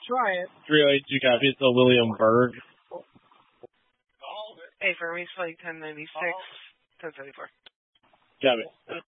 Try it. 382 copy. It's a William Berg. Hey, for me, flight 1096, 1074. Copy.